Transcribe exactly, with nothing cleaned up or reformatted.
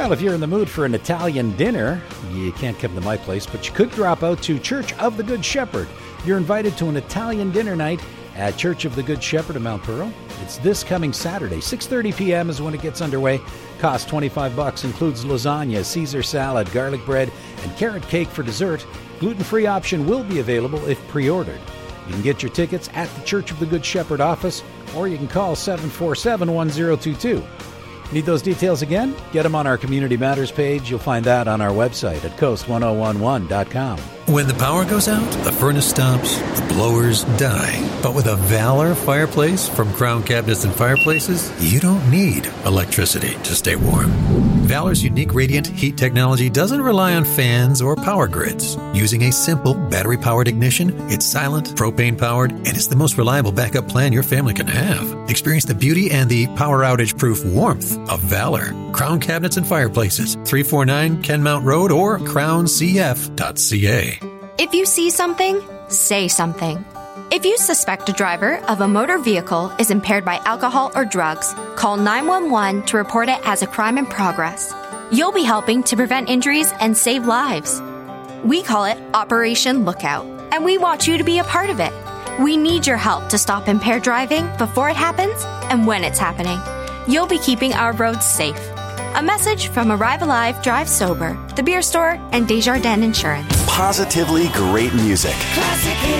Well, if you're in the mood for an Italian dinner, you can't come to my place, but you could drop out to Church of the Good Shepherd. You're invited to an Italian dinner night at Church of the Good Shepherd in Mount Pearl. It's this coming Saturday. six thirty p.m. is when it gets underway. Costs twenty-five bucks, includes lasagna, Caesar salad, garlic bread, and carrot cake for dessert. Gluten-free option will be available if pre-ordered. You can get your tickets at the Church of the Good Shepherd office, or you can call seven four seven, one zero two two. Need those details again? Get them on our Community Matters page. You'll find that on our website at coast ten eleven dot com. When the power goes out, the furnace stops, the blowers die. But with a Valor fireplace from Crown Cabinets and Fireplaces, you don't need electricity to stay warm. Valor's unique radiant heat technology doesn't rely on fans or power grids. Using a simple battery-powered ignition, it's silent, propane-powered, and it's the most reliable backup plan your family can have. Experience the beauty and the power outage-proof warmth of Valor. Crown Cabinets and Fireplaces, three forty-nine Kenmount Road or crown c f dot c a. If you see something, say something. If you suspect a driver of a motor vehicle is impaired by alcohol or drugs, call nine one one to report it as a crime in progress. You'll be helping to prevent injuries and save lives. We call it Operation Lookout, and we want you to be a part of it. We need your help to stop impaired driving before it happens and when it's happening. You'll be keeping our roads safe. A message from Arrive Alive, Drive Sober, The Beer Store, and Desjardins Insurance. Positively great music. Classic